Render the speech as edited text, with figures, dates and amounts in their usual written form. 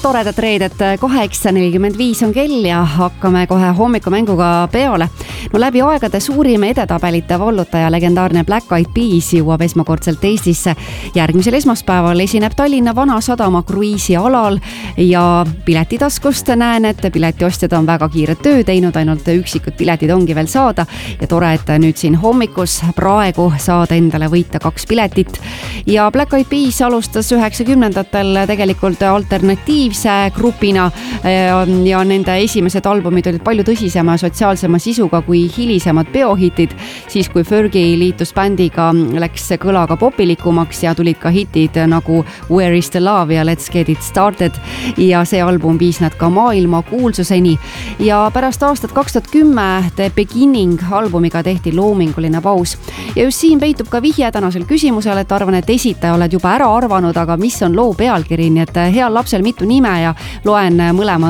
toredat reedet, 8.45 on kell ja hakkame kohe hommikumänguga peale. No läbi aegade suurim edetabelite vallutaja legendaarne Black Eyed Peas jõuab esmakordselt Eestisse. Järgmisel esmaspäeval esineb Tallinna Vanasadama kruiisialal ja piletitaskust näen, et piletiostjad on väga kiiret töö teinud, ainult üksikud piletid ongi veel saada ja tore, et nüüd siin hommikus praegu saada endale võita 2 piletit. Ja Black Eyed Peas alustas 90-ndatel tegelikult alternatiivse grupina ja nende esimesed albumid olid palju tõsisema sotsiaalsema sisuga kui hilisemad peohitid. Siis kui Fergie liitus bändiga, läks kõlaga popilikumaks ja tulid ka hitid nagu Where is the Love ja Let's Get It Started ja see album viis nad ka maailma kuulsuseni. Ja pärast aastat 2010 The Beginning albumiga tehti loominguline paus. Ja just siin peitub ka vihje tänasel küsimusel, et arvan, et esitaja oled juba ära arvanud, aga mis on loo pealkiri, nii et heal lapsel mitu nime ja loen mõlema